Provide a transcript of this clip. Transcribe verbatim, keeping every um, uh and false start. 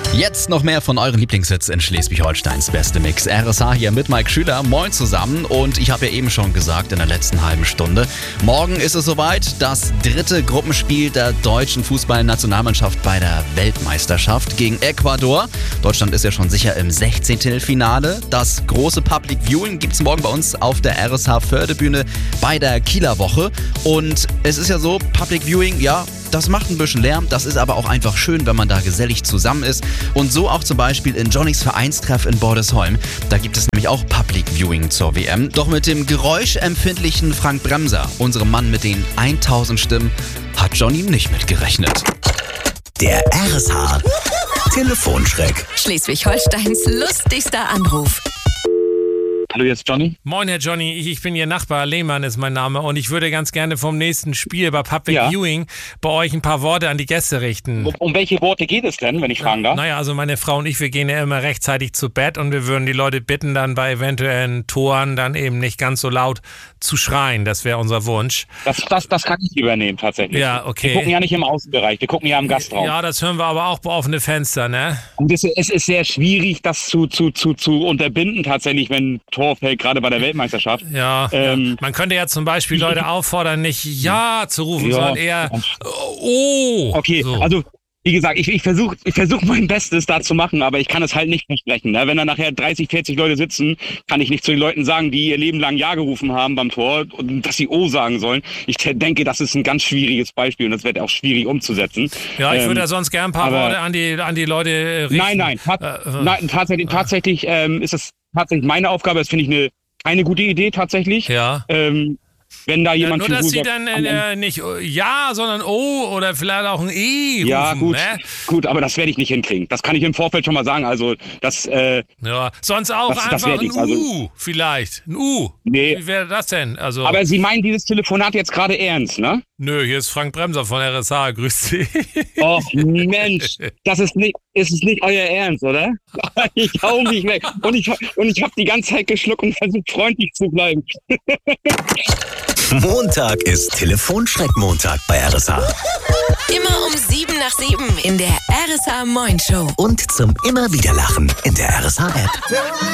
Jetzt noch mehr von euren Lieblingshits in Schleswig-Holsteins beste Mix. R S H hier mit Mike Schüler. Moin zusammen. Und ich habe ja eben schon gesagt in der letzten halben Stunde, morgen ist es soweit, das dritte Gruppenspiel der deutschen Fußballnationalmannschaft bei der Weltmeisterschaft gegen Ecuador. Deutschland ist ja schon sicher im Sechzehntelfinale. Das große Public Viewing gibt es morgen bei uns auf der R S H Förderbühne bei der Kieler Woche. Und es ist ja so, Public Viewing, ja, das macht ein bisschen Lärm, das ist aber auch einfach schön, wenn man da gesellig zusammen ist. Und so auch zum Beispiel in Johnnys Vereinstreff in Bordesholm. Da gibt es nämlich auch Public Viewing zur W M. Doch mit dem geräuschempfindlichen Frank Bremser, unserem Mann mit den tausend Stimmen, hat Johnny nicht mitgerechnet. Der R S H Telefonschreck. Schleswig-Holsteins lustigster Anruf. Hallo, jetzt Johnny. Moin, Herr Johnny. Ich, ich bin Ihr Nachbar. Lehmann ist mein Name. Und ich würde ganz gerne vom nächsten Spiel bei Public Ja. Viewing bei euch ein paar Worte an die Gäste richten. Um, um welche Worte geht es denn, wenn ich fragen darf? Naja, also meine Frau und ich, wir gehen ja immer rechtzeitig zu Bett und wir würden die Leute bitten, dann bei eventuellen Toren dann eben nicht ganz so laut zu schreien. Das wäre unser Wunsch. Das, das, das kann ich übernehmen, tatsächlich. Ja, okay. Wir gucken ja nicht im Außenbereich, wir gucken ja im Gastraum. Ja, das hören wir aber auch bei offene Fenster, ne? Und es, es ist sehr schwierig, das zu, zu, zu, zu unterbinden, tatsächlich, wenn ein Tor fällt, gerade bei der Weltmeisterschaft. Ja, Ähm, ja. Man könnte ja zum Beispiel Leute auffordern, nicht Ja zu rufen, Ja. sondern eher Oh. Okay, So. also wie gesagt, ich, ich versuche ich versuch mein Bestes da zu machen, aber ich kann es halt nicht versprechen. Ne? Wenn da nachher dreißig, vierzig Leute sitzen, kann ich nicht zu den Leuten sagen, die ihr Leben lang Ja gerufen haben beim Tor, und dass sie O sagen sollen. Ich te- denke, das ist ein ganz schwieriges Beispiel und das wird auch schwierig umzusetzen. Ja, ich Ähm, würde da sonst gern ein paar aber- Worte an die, an die Leute äh, richten. Nein, nein, tat, Äh, äh, nein tatsächlich, tatsächlich ähm, ist das tatsächlich meine Aufgabe. Das finde ich eine keine gute Idee tatsächlich. Ja. Ähm, wenn da Ja, jemand nur, schon dass so sie sagt, dann am Ende- äh, nicht Ja, sondern O oder vielleicht auch ein E rufen, ja, gut, ne? gut, aber das werde ich nicht hinkriegen. Das kann ich im Vorfeld schon mal sagen. Also, das, äh, Ja, sonst auch Das- das einfach werd ein ich, also- U vielleicht. Ein U. Nee. Wie wäre das denn? Also, aber Sie meinen dieses Telefonat jetzt gerade ernst, ne? nö, hier ist Frank Bremser von R S H. Grüß Sie. Och, Mensch, das ist nicht, ist es nicht euer Ernst, oder? Ich hau mich weg. Und ich, und ich habe die ganze Zeit geschluckt und versucht, freundlich zu bleiben. Montag ist Telefonschreck-Montag bei R S H. Immer um sieben nach sieben in der R S H Moin Show. Und zum immer wieder Lachen in der R S H App.